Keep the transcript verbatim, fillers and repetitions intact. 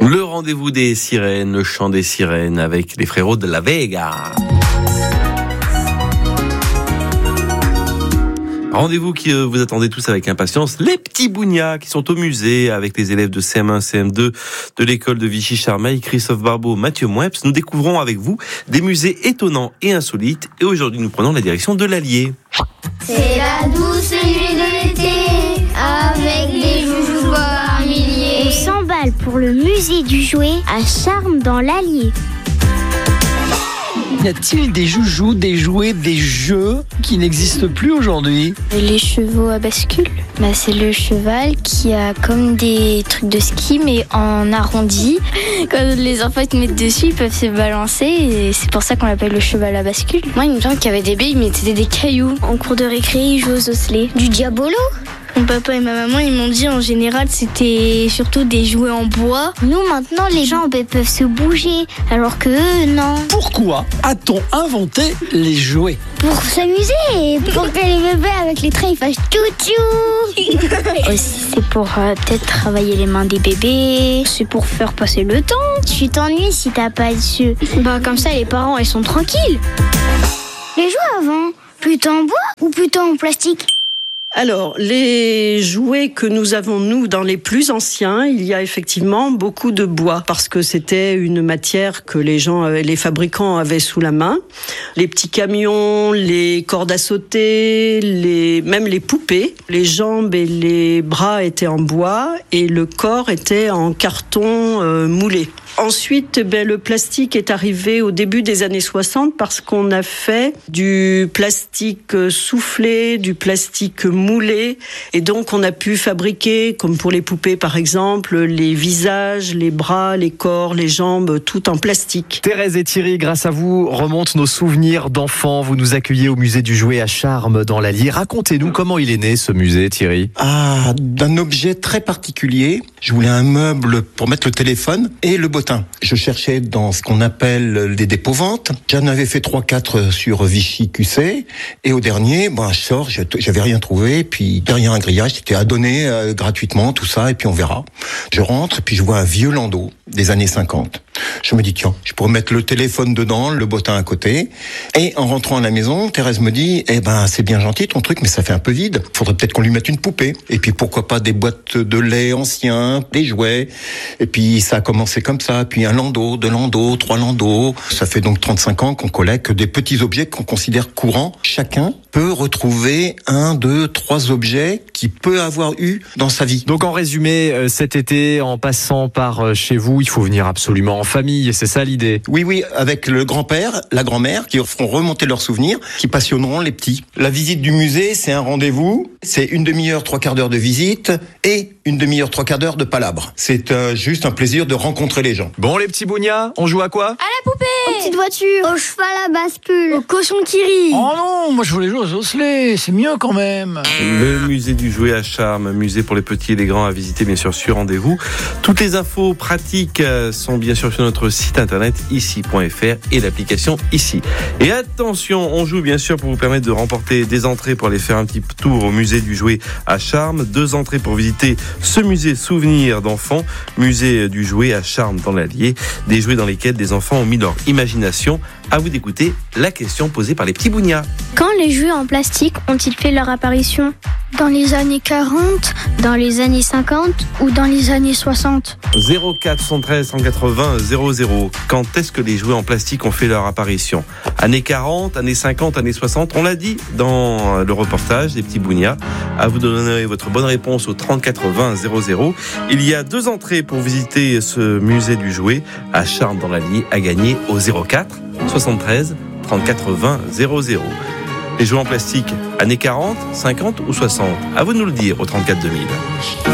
Le rendez-vous des sirènes, le chant des sirènes avec les frérots de la Vega. Rendez-vous qui euh, vous attendez tous avec impatience, les petits bougnats qui sont au musée avec les élèves de C M un, C M deux de l'école de Vichy-Charmeil, Christophe Barbeau, Mathieu Moueps. Nous découvrons avec vous des musées étonnants et insolites et aujourd'hui nous prenons la direction de l'Allier. C'est la douce nuit de l'été avec des joujoux par milliers. On s'emballe pour le musée du jouet à Charmes dans l'Allier. Y a-t-il des joujoux, des jouets, des jeux qui n'existent plus aujourd'hui ? Les chevaux à bascule, bah, c'est le cheval qui a comme des trucs de ski mais en arrondi. Quand les enfants se mettent dessus, ils peuvent se balancer et c'est pour ça qu'on l'appelle le cheval à bascule. Moi, il me semble qu'il y avait des baies, ils mettaient des cailloux. En cours de récré, ils jouent aux osselets. Du diabolo ? Mon papa et ma maman, ils m'ont dit en général c'était surtout des jouets en bois. Nous maintenant les jambes elles peuvent se bouger alors que eux non. Pourquoi a-t-on inventé les jouets ? Pour s'amuser et pour que les bébés avec les traits ils fassent tchou-tchou. Aussi c'est pour euh, peut-être travailler les mains des bébés, c'est pour faire passer le temps. Tu t'ennuies si t'as pas de jeu. Bah comme ça les parents ils sont tranquilles. Les jouets avant, plutôt en bois ou plutôt en plastique ? Alors, les jouets que nous avons, nous, dans les plus anciens, il y a effectivement beaucoup de bois, parce que c'était une matière que les gens, les fabricants avaient sous la main. Les petits camions, les cordes à sauter, les, même les poupées. Les jambes et les bras étaient en bois et le corps était en carton euh, moulé. Ensuite, ben, le plastique est arrivé au début des années soixante parce qu'on a fait du plastique soufflé, du plastique moulé. Et donc, on a pu fabriquer, comme pour les poupées par exemple, les visages, les bras, les corps, les jambes, tout en plastique. Thérèse et Thierry, grâce à vous, remontent nos souvenirs d'enfants. Vous nous accueillez au musée du jouet à Charmes dans l'Allier. Racontez-nous comment il est né ce musée, Thierry. Ah, d'un objet très particulier. Je voulais un meuble pour mettre le téléphone et le bottin. Je cherchais dans ce qu'on appelle des dépôts-ventes. J'en avais fait trois quatre sur Vichy Q C. Et au dernier, ben, je sors, j'avais rien trouvé. Puis derrière un grillage, c'était à donner euh, gratuitement, tout ça, et puis on verra. Je rentre, et puis je vois un vieux landau des années cinquante. Je me dis, tiens, je pourrais mettre le téléphone dedans, le bottin à côté. Et en rentrant à la maison, Thérèse me dit, eh ben, c'est bien gentil ton truc, mais ça fait un peu vide. Faudrait peut-être qu'on lui mette une poupée. Et puis pourquoi pas des boîtes de lait anciens, des jouets. Et puis ça a commencé comme ça. Puis un landau, deux landaux, trois landaux. Ça fait donc trente-cinq ans qu'on collecte des petits objets qu'on considère courants. Chacun peut retrouver un, deux, trois objets qu'il peut avoir eu dans sa vie. Donc en résumé, euh, cet été, en passant par euh, chez vous, il faut venir absolument en famille, c'est ça l'idée ? Oui, oui, avec le grand-père, la grand-mère, qui feront remonter leurs souvenirs, qui passionneront les petits. La visite du musée, c'est un rendez-vous, c'est une demi-heure, trois quarts d'heure de visite, et une demi-heure, trois quarts d'heure de palabre. C'est euh, juste un plaisir de rencontrer les gens. Bon les petits bougnats, on joue à quoi ? À la poupée, Aux petites voitures, au cheval à bascule, au cochon qui rit. Oh non, moi je voulais jouer aux osselets, c'est mieux quand même. Le musée du jouet à Charmes, musée pour les petits et les grands à visiter bien sûr sur rendez-vous. Toutes les infos pratiques sont bien sûr sur notre site internet ici point f r et l'application ici. Et attention, on joue bien sûr pour vous permettre de remporter des entrées pour aller faire un petit tour au musée du jouet à Charmes. Deux entrées pour visiter ce musée souvenir d'enfants, musée du jouet à Charmes dans l'Allier. Des jouets dans lesquels des enfants ont mis leur imagination. À vous d'écouter la question posée par les petits bougnats. Quand les jouets en plastique ont-ils fait leur apparition ? dans les années quarante, dans les années cinquante ou dans les années soixante. zéro quatre cent treize cent quatre-vingts zéro zéro. Quand est-ce que les jouets en plastique ont fait leur apparition ? Années quarante, années cinquante, années soixante. On l'a dit dans le reportage des petits bougnats. À vous de donner votre bonne réponse au trente quatre-vingts zéro zéro. Il y a deux entrées pour visiter ce musée du jouet à Charmes dans l'Allier à gagner au zéro quatre soixante-treize trente quatre-vingts zéro zéro. Les jouets en plastique, années quarante, cinquante ou soixante ? À vous de nous le dire au trente-quatre deux mille.